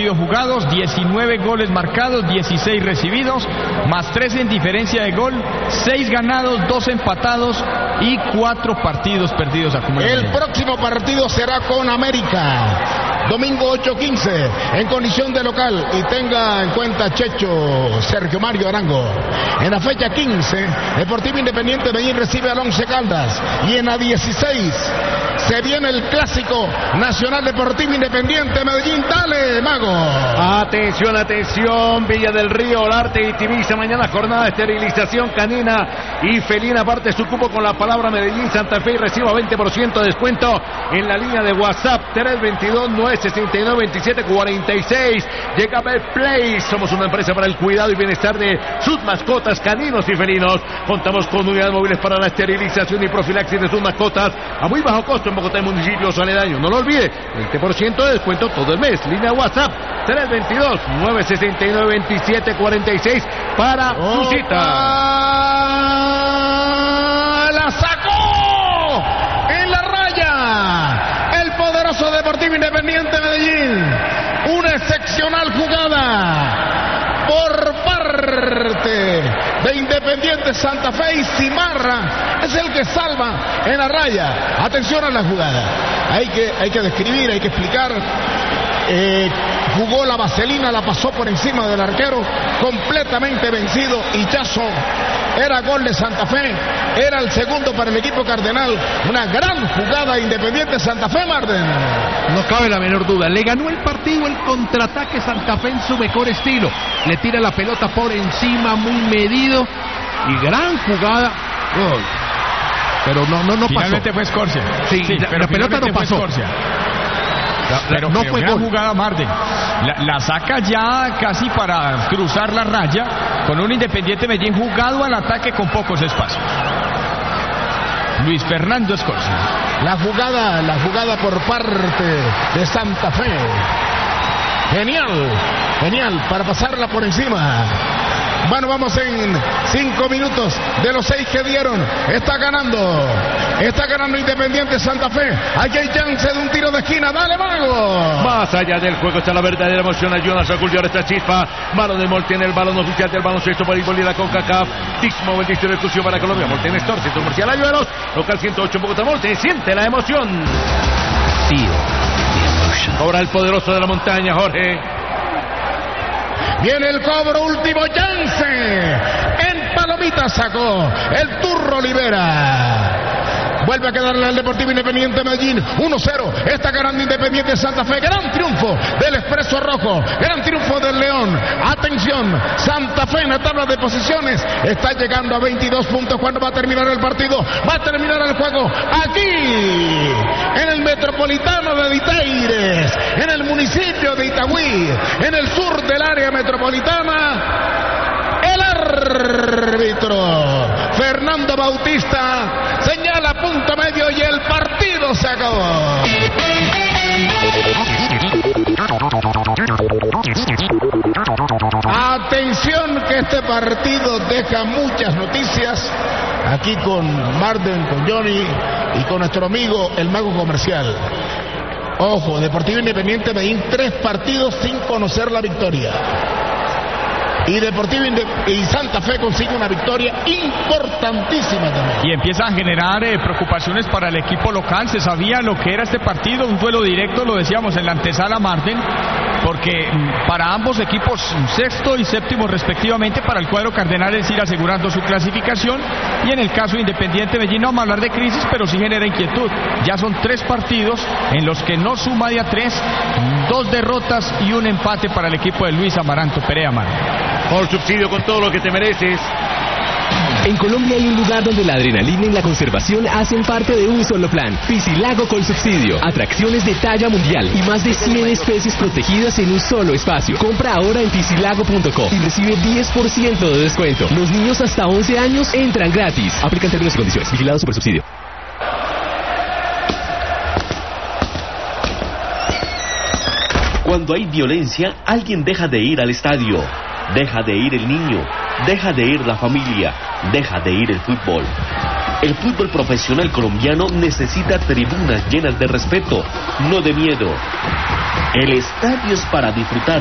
jugados, 19 goles marcados, 16 recibidos, más 3 en diferencia de gol, 6 ganados, 2 empatados y 4 partidos perdidos acumulados. El próximo partido será con América, domingo 8:15, en condición de local. Y tenga en cuenta, Checho, Sergio Mario Arango, en la fecha 15, Deportivo Independiente Medellín recibe al Once Caldas. Y en la 16, se viene el clásico Nacional Deportivo Independiente Medellín. Dale, Mago. Atención, atención, Villa del Río, Olarte y Tibisa, mañana jornada de esterilización canina y felina. Aparte su cupo con la palabra Medellín Santa Fe y reciba 20% de descuento en la línea de WhatsApp 322-969-2746. Llega Betplay, somos una empresa para el cuidado y bienestar de sus mascotas caninos y felinos. Contamos con unidades móviles para la esterilización y profilaxis de sus mascotas a muy bajo costo en Bogotá y municipios aledaños. No lo olvide, 20% de descuento todo el mes. Línea WhatsApp 322-969-2746 para su cita. La sacó en la raya el poderoso Deportivo Independiente Medellín. Una excepcional jugada por parte de Independiente Santa Fe, y Cimarra es el que salva en la raya. Atención a la jugada. Hay que describir, hay que explicar. Jugó la vaselina, la pasó por encima del arquero, completamente vencido. Hichazo. Era gol de Santa Fe, era el segundo para el equipo cardenal. Una gran jugada Independiente Santa Fe, Marden. No cabe la menor duda, le ganó el partido el contraataque Santa Fe en su mejor estilo. Le tira la pelota por encima, muy medido, y gran jugada. Gol. Pero no pasó. Finalmente fue Scorsia. Sí, la pelota no pasó. Pero no fue una gol. jugada, Marden. La saca ya casi para cruzar la raya, con un Independiente Medellín jugado al ataque con pocos espacios. Luis Fernando Scorsia. La jugada por parte de Santa Fe. Genial, para pasarla por encima. Bueno, vamos en 5 minutos de los 6 que dieron. Está ganando Independiente Santa Fe. Aquí hay chance de un tiro de esquina. Dale, Mago. Más allá del juego está la verdadera emoción. Ayuda a cultivar esta chispa. Mano de Molten, el balón oficial del baloncesto voleibol y la CONCACAF. Tixmo, bendición exclusivo para Colombia. Molten Store, Centro Comercial Ayueros, local 108 en Bogotá. Molten, siente la emoción. Cobra el poderoso de la montaña, Jorge. Viene el cobro, último chance. En palomita sacó el Turro Olivera. Vuelve a quedarle al Deportivo Independiente Medellín. 1-0. Está ganando Independiente Santa Fe. Gran triunfo del Expreso Rojo. Gran triunfo del León. Atención. Santa Fe en la tabla de posiciones está llegando a 22 puntos. ¿Cuándo va a terminar el partido? Va a terminar el juego aquí, en el Metropolitano de Ditaires, en el municipio de Itagüí, en el sur del área metropolitana. El árbitro Fernando Bautista señala punto medio y el partido se acabó. Atención, que este partido deja muchas noticias. Aquí con Marden, con Johnny y con nuestro amigo el Mago Comercial. Ojo, Deportivo Independiente Medellín, 3 partidos sin conocer la victoria. Y Deportivo y Santa Fe consigue una victoria importantísima también. Y empieza a generar preocupaciones para el equipo local. Se sabía lo que era este partido, un duelo directo, lo decíamos en la antesala, Marden, porque para ambos equipos, sexto y séptimo respectivamente, para el cuadro cardenal es ir asegurando su clasificación, y en el caso de Independiente Medellín no vamos a hablar de crisis, pero sí genera inquietud. Ya son 3 partidos en los que no suma de a 3, 2 derrotas y un empate para el equipo de Luis Amaranto Perea, Marden. Por subsidio, con todo lo que te mereces. En Colombia hay un lugar donde la adrenalina y la conservación hacen parte de un solo plan. Piscilago con subsidio. Atracciones de talla mundial y más de 100 especies protegidas en un solo espacio. Compra ahora en piscilago.co y recibe 10% de descuento. Los niños hasta 11 años entran gratis. Aplican términos y condiciones. Vigilado Supersubsidio. Cuando hay violencia, alguien deja de ir al estadio. Deja de ir el niño, deja de ir la familia, deja de ir el fútbol. El fútbol profesional colombiano necesita tribunas llenas de respeto, no de miedo. El estadio es para disfrutar.